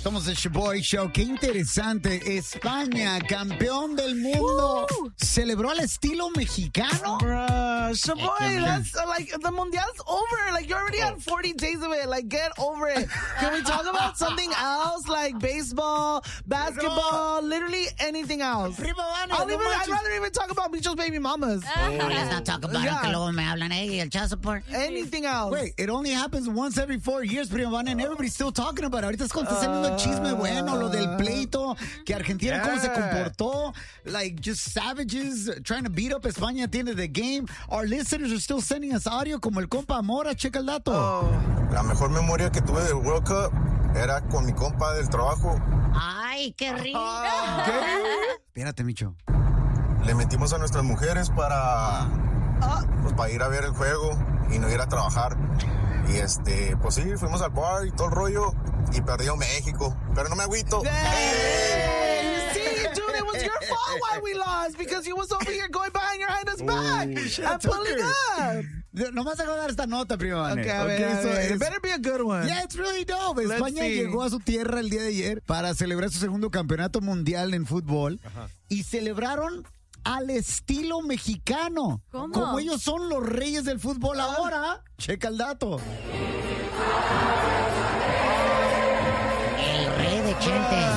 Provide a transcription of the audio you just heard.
Somos el Shoboy Show. Qué interesante. España, campeón del mundo. ¿Celebró al estilo mexicano? Shoboy, that's like the Mundial's over. Like you already had 40 days of it. Like get over it. Can we talk about something else? Like baseball, basketball, literally anything else. I'd rather even talk about Micho's baby mamas. Let's not talk about it, que luego me hablan, el child support. Anything else. Wait, it only happens once every 4 years, Prima Vane, and everybody's still talking about it. Ahorita es cuando está saliendo el chisme bueno, lo del pleito, que Argentina cómo se comportó, like just savages trying to beat up España at the end of the game. Our listeners are still sending us audio como el compa Mora, checa el dato. La mejor memoria que tuve del World Cup era con mi compa del trabajo. Ay, qué rico. Espérate, Micho. Le metimos a nuestras mujeres para ir a ver el juego y no ir a trabajar. Y pues sí, fuimos al bar y todo el rollo y perdió México. Pero no me agüito. Hey, see, dude, it was your fault why we lost because you was over here going behind your hand us back and pulling up. Nomás a dar esta nota, Prima Vane. Okay, a ver. It better be a good one. Yeah, it's really dope. España llegó a su tierra el día de ayer para celebrar su segundo campeonato mundial en fútbol y celebraron al estilo mexicano. ¿Cómo? Como ellos son los reyes del fútbol ahora. Checa el dato. El rey de Chente.